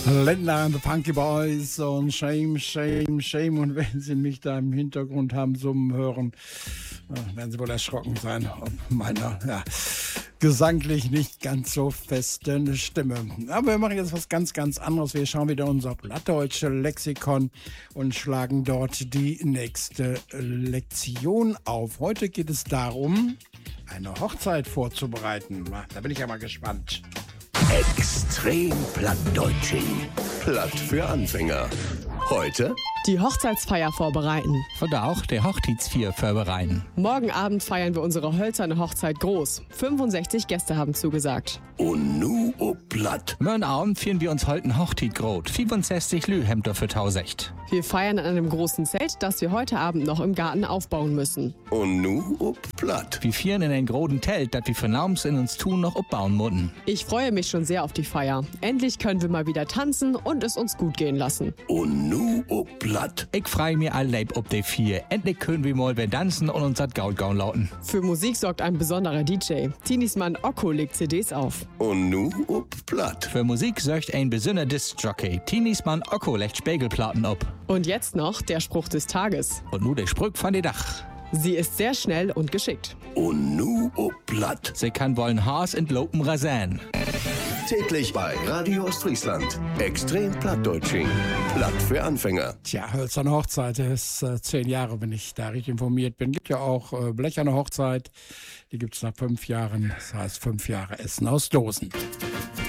Ländler and the Funky Boys und Shame, Shame, Shame. Und wenn Sie mich da im Hintergrund haben summen hören, werden Sie wohl erschrocken sein ob meiner gesanglich nicht ganz so festen Stimme. Aber wir machen jetzt was ganz, ganz anderes. Wir schauen wieder unser plattdeutsche Lexikon und schlagen dort die nächste Lektion auf. Heute geht es darum, eine Hochzeit vorzubereiten. Da bin ich ja mal gespannt. Extrem Plattdeutsching. Platt für Anfänger. Heute die Hochzeitsfeier vorbereiten. Oder auch der Hochzeitsfeier vorbereiten. Morgen Abend feiern wir unsere hölzerne Hochzeit groß. 65 Gäste haben zugesagt. und nu o Platt. Morgen Abend führen wir uns heute ein Hochzeit groß. 65 Lü hemmt für 1000. Wir feiern an einem großen Zelt, das wir heute Abend noch im Garten aufbauen müssen. Und nu o Platt. Wir führen in ein großen Zelt, das wir für Naums in uns tun noch abbauen müssen. Ich freue mich schon sehr auf die Feier. Endlich können wir mal wieder tanzen und es uns gut gehen lassen. Und nu o Platt. Ich freue mich allein ob die 4. Endlich können wir mal wieder tanzen und uns das Gaul gaun lauten. Für Musik sorgt ein besonderer DJ. Tinismann Okko legt CDs auf. Und nu o Platt. Für Musik sorgt ein besonderer Disc-Jockey. Tinismann Okko legt Spiegelplatten ab. Und jetzt noch der Spruch des Tages. Und nu der Spruch von der Dach. Sie ist sehr schnell und geschickt. Und nu o Platt. Sie kann wollen Haas entlopen Rasen. Täglich bei Radio Ostfriesland. Extrem Plattdeutsching. Platt für Anfänger. Tja, hölzerne Hochzeit ist 10 Jahre, wenn ich da richtig informiert bin. Gibt ja auch blecherne Hochzeit. Die gibt es nach 5 Jahren. Das heißt 5 Jahre Essen aus Dosen.